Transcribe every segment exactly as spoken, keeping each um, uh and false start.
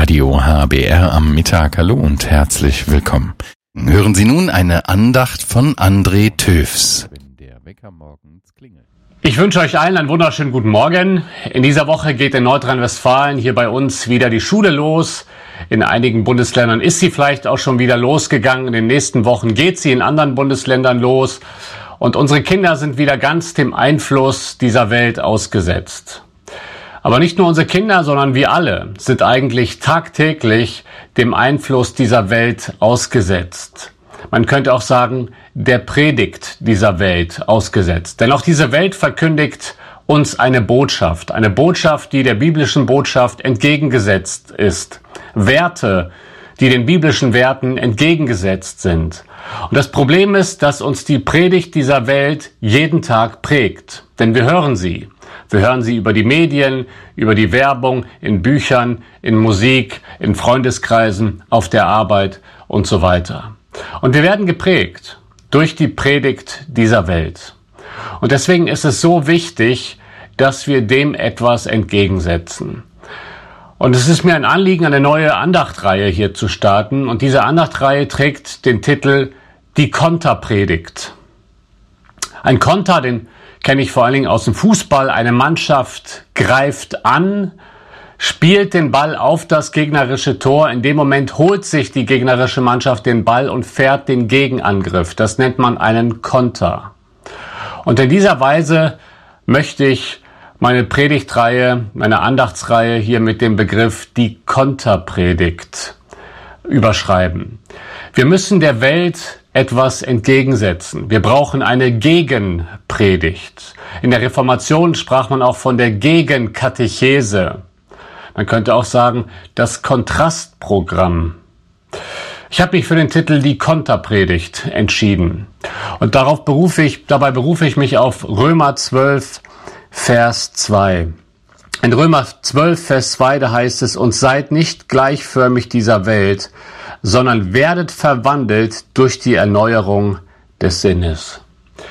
Radio H B R am Mittag. Hallo und herzlich willkommen. Hören Sie nun eine Andacht von André Töfs. Ich wünsche euch allen einen wunderschönen guten Morgen. In dieser Woche geht in Nordrhein-Westfalen hier bei uns wieder die Schule los. In einigen Bundesländern ist sie vielleicht auch schon wieder losgegangen. In den nächsten Wochen geht sie in anderen Bundesländern los. Und unsere Kinder sind wieder ganz dem Einfluss dieser Welt ausgesetzt. Aber nicht nur unsere Kinder, sondern wir alle sind eigentlich tagtäglich dem Einfluss dieser Welt ausgesetzt. Man könnte auch sagen, der Predigt dieser Welt ausgesetzt. Denn auch diese Welt verkündigt uns eine Botschaft. Eine Botschaft, die der biblischen Botschaft entgegengesetzt ist. Werte, die den biblischen Werten entgegengesetzt sind. Und das Problem ist, dass uns die Predigt dieser Welt jeden Tag prägt. Denn wir hören sie. Wir hören sie über die Medien, über die Werbung, in Büchern, in Musik, in Freundeskreisen, auf der Arbeit und so weiter. Und wir werden geprägt durch die Predigt dieser Welt. Und deswegen ist es so wichtig, dass wir dem etwas entgegensetzen. Und es ist mir ein Anliegen, eine neue Andachtreihe hier zu starten. Und diese Andachtreihe trägt den Titel Die Konterpredigt. Ein Konter, den kenne ich vor allen Dingen aus dem Fußball. Eine Mannschaft greift an, spielt den Ball auf das gegnerische Tor. In dem Moment holt sich die gegnerische Mannschaft den Ball und fährt den Gegenangriff. Das nennt man einen Konter. Und in dieser Weise möchte ich meine Predigtreihe, meine Andachtsreihe hier mit dem Begriff die Konterpredigt überschreiben. Wir müssen der Welt etwas entgegensetzen. Wir brauchen eine Gegenpredigt. In der Reformation sprach man auch von der Gegenkatechese. Man könnte auch sagen, das Kontrastprogramm. Ich habe mich für den Titel die Konterpredigt entschieden. Und darauf berufe ich, dabei berufe ich mich auf Römer zwölf, Vers zwei. In Römer zwölf, Vers zwei, da heißt es, und seid nicht gleichförmig dieser Welt, sondern werdet verwandelt durch die Erneuerung des Sinnes.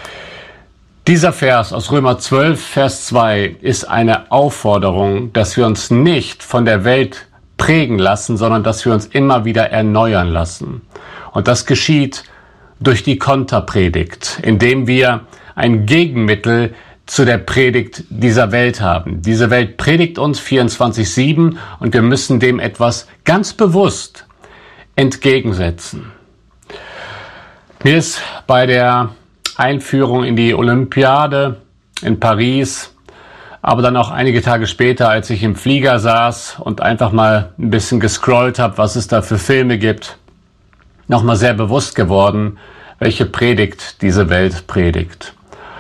Dieser Vers aus Römer zwölf, Vers zwei ist eine Aufforderung, dass wir uns nicht von der Welt prägen lassen, sondern dass wir uns immer wieder erneuern lassen. Und das geschieht durch die Konterpredigt, indem wir ein Gegenmittel zu der Predigt dieser Welt haben. Diese Welt predigt uns vierundzwanzig sieben und wir müssen dem etwas ganz bewusst entgegensetzen. Mir ist bei der Einführung in die Olympiade in Paris, aber dann auch einige Tage später, als ich im Flieger saß und einfach mal ein bisschen gescrollt habe, was es da für Filme gibt, nochmal sehr bewusst geworden, welche Predigt diese Welt predigt.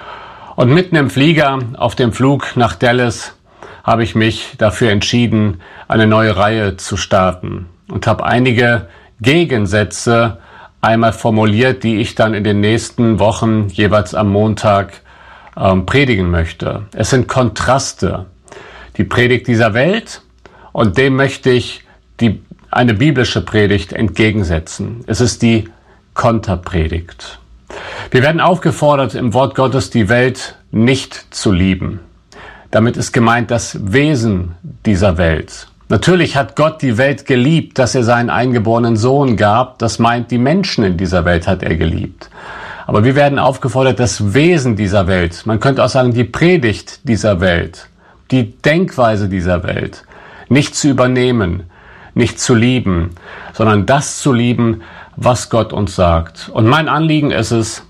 Und mitten im Flieger, auf dem Flug nach Dallas, habe ich mich dafür entschieden, eine neue Reihe zu starten und habe einige Gegensätze einmal formuliert, die ich dann in den nächsten Wochen jeweils am Montag ähm, predigen möchte. Es sind Kontraste. Die Predigt dieser Welt und dem möchte ich die, eine biblische Predigt entgegensetzen. Es ist die Konterpredigt. Wir werden aufgefordert, im Wort Gottes die Welt nicht zu lieben. Damit ist gemeint das Wesen dieser Welt. Natürlich hat Gott die Welt geliebt, dass er seinen eingeborenen Sohn gab. Das meint, die Menschen in dieser Welt hat er geliebt. Aber wir werden aufgefordert, das Wesen dieser Welt, man könnte auch sagen, die Predigt dieser Welt, die Denkweise dieser Welt, nicht zu übernehmen, nicht zu lieben, sondern das zu lieben, was Gott uns sagt. Und mein Anliegen ist es,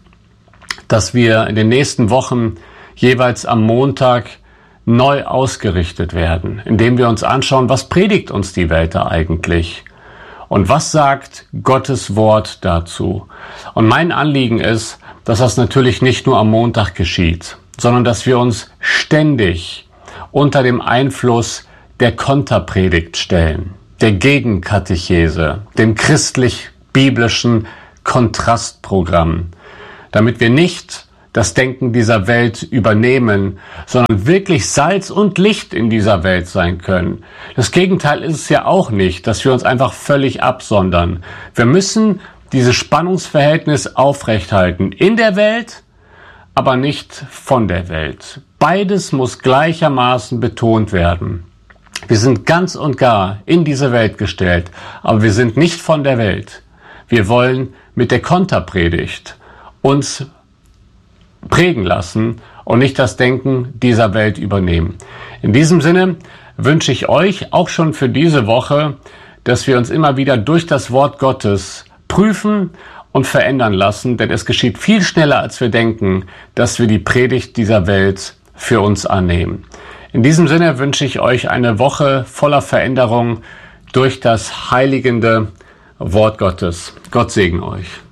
dass wir in den nächsten Wochen jeweils am Montag neu ausgerichtet werden, indem wir uns anschauen, was predigt uns die Welt da eigentlich und was sagt Gottes Wort dazu. Und mein Anliegen ist, dass das natürlich nicht nur am Montag geschieht, sondern dass wir uns ständig unter dem Einfluss der Konterpredigt stellen, der Gegenkatechese, dem christlich-biblischen Kontrastprogramm, damit wir nicht das Denken dieser Welt übernehmen, sondern wirklich Salz und Licht in dieser Welt sein können. Das Gegenteil ist es ja auch nicht, dass wir uns einfach völlig absondern. Wir müssen dieses Spannungsverhältnis aufrechthalten in der Welt, aber nicht von der Welt. Beides muss gleichermaßen betont werden. Wir sind ganz und gar in diese Welt gestellt, aber wir sind nicht von der Welt. Wir wollen mit der Konterpredigt uns prägen lassen und nicht das Denken dieser Welt übernehmen. In diesem Sinne wünsche ich euch auch schon für diese Woche, dass wir uns immer wieder durch das Wort Gottes prüfen und verändern lassen, denn es geschieht viel schneller, als wir denken, dass wir die Predigt dieser Welt für uns annehmen. In diesem Sinne wünsche ich euch eine Woche voller Veränderung durch das heiligende Wort Gottes. Gott segne euch.